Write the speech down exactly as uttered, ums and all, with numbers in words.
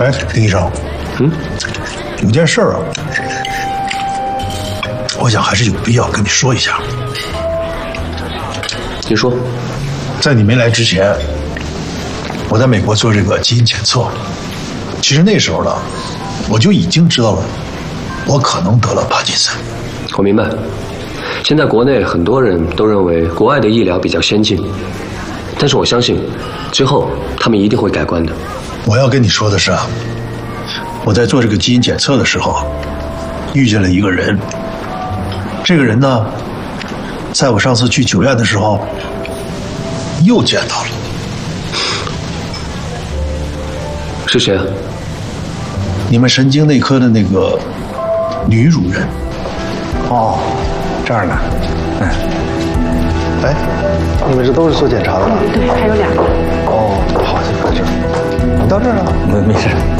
哎，丁医生， 嗯， 有件事儿啊，我想还是有必要跟你说一下。 你说， 在你没来之前，我在美国做这个基因检测，其实那时候呢，我就已经知道了，我可能得了帕金森。 我明白。现在国内很多人都认为国外的医疗比较先进，但是我相信，之后他们一定会改观的。 我要跟你说的是啊，我在做这个基因检测的时候，遇见了一个人。这个人呢，在我上次去九院的时候，又见到了。 是谁啊？ 你们神经内科的那个女主任。 哦，这样的。嗯。哎， 你们这都是做检查的吧？ 对，还有两个。 哦，好，就在这儿。你到这儿了？ 没没事。